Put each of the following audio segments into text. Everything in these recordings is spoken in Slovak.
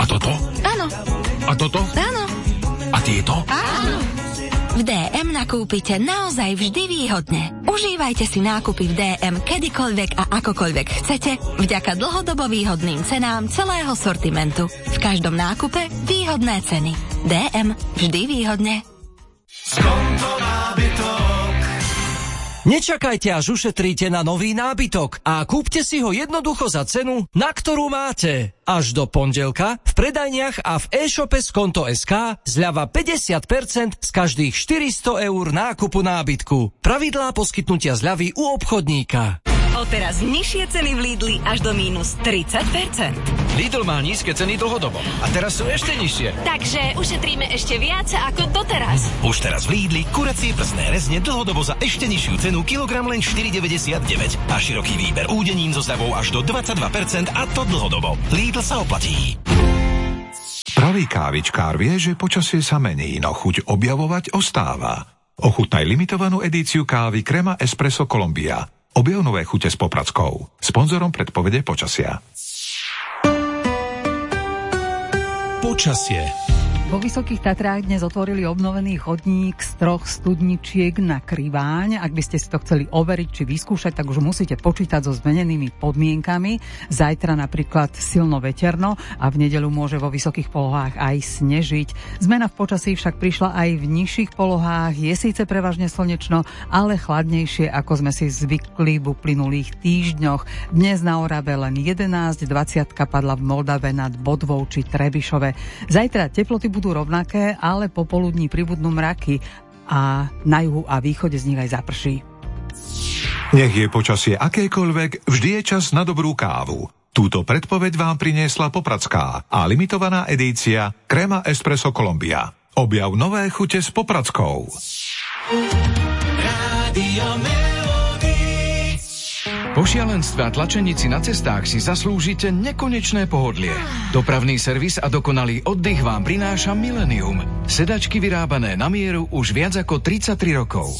toto? Áno. A toto? Áno. A tieto? Áno. V DM nakúpite naozaj vždy výhodne. Užívajte si nákupy v DM kedykoľvek a akokoľvek chcete vďaka dlhodobo výhodným cenám celého sortimentu. V každom nákupe výhodné ceny. DM vždy výhodne. Skonto nábytok. Nečakajte, až ušetríte na nový nábytok a kúpte si ho jednoducho za cenu, na ktorú máte. Až do pondelka v predajniach a v e-shope Skonto.sk zľava 50% z každých 400 eur nákupu nábytku. Pravidlá poskytnutia zľavy u obchodníka. Odteraz nižšie ceny v Lidli až do mínus 30%. Lidl má nízke ceny dlhodobo a teraz sú ešte nižšie. Takže ušetríme ešte viac ako doteraz. Už teraz v Lidli kuracie prsné rezne dlhodobo za ešte nižšiu cenu kilogram len 4,99 a široký výber údenín so zľavou až do 22% a to dlhodobo. Lidl sa oplatí. Pravý kávičkár vie, že počasie sa mení, no chuť objavovať ostáva. Ochutnaj limitovanú edíciu kávy Crema Espresso Colombia. Objav nové chute s Popradskou. Sponzorom predpovede počasia. Počasie. Vo Vysokých Tatrách dnes otvorili obnovený chodník z 3 studničiek na Kriváň. Ak by ste si to chceli overiť či vyskúšať, tak už musíte počítať so zmenenými podmienkami. Zajtra napríklad silno veterno a v nedeľu môže vo vysokých polohách aj snežiť. Zmena v počasí však prišla aj v nižších polohách. Je síce prevažne slnečno, ale chladnejšie, ako sme si zvykli v uplynulých týždňoch. Dnes na Orave len 11, 20 padla v Moldave nad Bodvou či Trebišove. Zajtra teploty budú rovnaké, ale popoludní pribudnú mraky a na juhu a východe z nich aj zaprší. Nech je počasie akékoľvek, vždy je čas na dobrú kávu. Túto predpoveď vám priniesla Popradská a limitovaná edícia Crema Espresso Colombia. Objav nové chute s Popradskou. Po šialenstve a tlačenici na cestách si zaslúžite nekonečné pohodlie. Dopravný servis a dokonalý oddych vám prináša Millennium. Sedačky vyrábané na mieru už viac ako 33 rokov.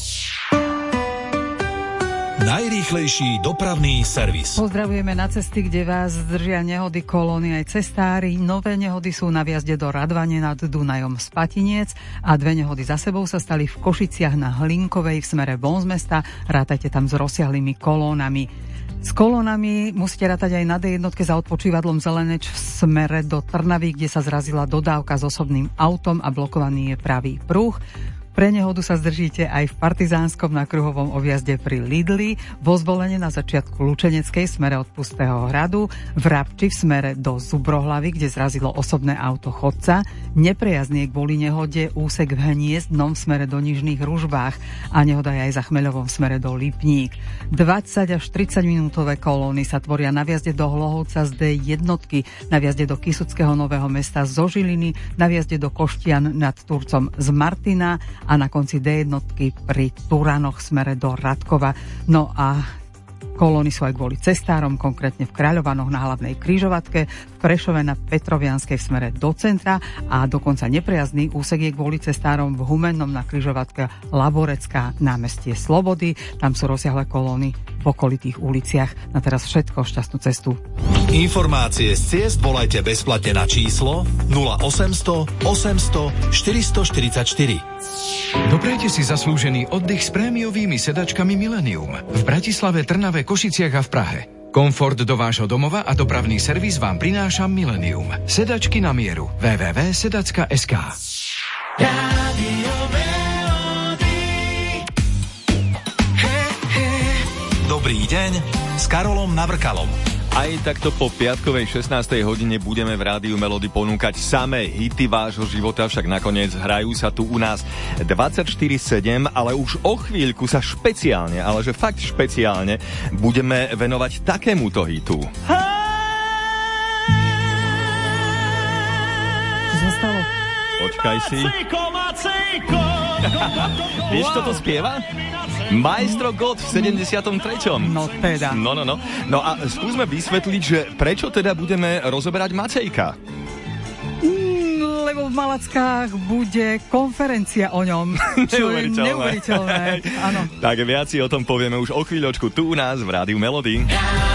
Najrýchlejší dopravný servis. Pozdravujeme na cesty, kde vás zdržia nehody, kolóny aj cestári. Nové nehody sú na vjazde do Radvane nad Dunajom Spatiniec a 2 nehody za sebou sa stali v Košiciach na Hlinkovej v smere von z mesta. Rátajte tam s rozsiahlými kolónami. S kolónami musíte rátať aj na D1 za odpočívadlom Zeleneč v smere do Trnavy, kde sa zrazila dodávka s osobným autom a blokovaný je pravý pruh. Pre nehodu sa zdržíte aj v Partizánskom na kruhovom objazde pri Lidli, vo Zvolene na začiatku Lučeneckej smere od Pustého hradu, v Rabči v smere do Zubrohlavy, kde zrazilo osobné auto chodca, neprejazný kvôli nehode úsek v Hniezdnom v smere do Nižných Ružbách a nehoda je aj za Chmeľovom v smere do Lipník. 20 až 30 minútové kolóny sa tvoria na vjazde do Hlohovca z D1, na vjazde do Kysuckého Nového Mesta zo Žiliny, na vjazde do Koštian nad Turcom z Martina a na konci D1 pri Turanoch smere do Radkova. No a kolóny sú aj kvôli cestárom, konkrétne v Kráľovanoch na hlavnej križovatke, v Prešove na Petrovianskej v smere do centra a dokonca neprejazdný úsek je kvôli cestárom v Humennom na križovatke Laborecká námestie Slobody. Tam sú rozsiahle kolóny v okolitých uliciach. Na teraz všetko, šťastnú cestu. Informácie z ciest volajte bezplatne na číslo 0800 800 444. Doprajte si zaslúžený oddych s prémiovými sedačkami Millennium v Bratislave, Trnave, Košiciach a v Prahe. Komfort do vášho domova a dopravný servis vám prináša Millennium. Sedačky na mieru. www.sedacka.sk. Dobrý deň s Karolom Navrkalom. Aj takto po piatkovej 16. hodine budeme v Rádiu Melody ponúkať samé hity vášho života, však nakoniec hrajú sa tu u nás 24/7, ale už o chvíľku sa špeciálne, ale že fakt špeciálne, budeme venovať takémuto hitu. Zostalo. Počkaj si. Vieš, kto to spieva? Maestro God v 73. No teda. No. No a skúsme vysvetliť, že prečo teda budeme rozoberať Macejka. Lebo v Malackách bude konferencia o ňom. Čo je neuveriteľné. Áno. Tak viac si o tom povieme už o chvíľočku tu u nás v Rádiu Melody.